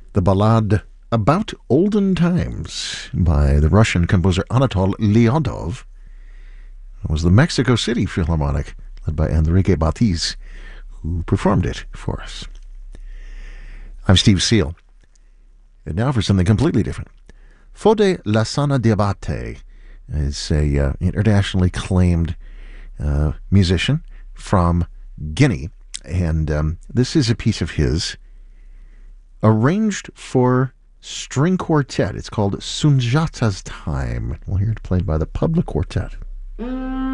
the ballad About Olden Times by the Russian composer Anatol Lyodov. It was the Mexico City Philharmonic, led by Enrique Batiz, who performed it for us. I'm Steve Seal. And now for something completely different. Fode Lassana Diabate is a internationally acclaimed musician from Guinea, and this is a piece of his arranged for string quartet. It's called Sunjata's Time. We'll hear it played by the Public Quartet.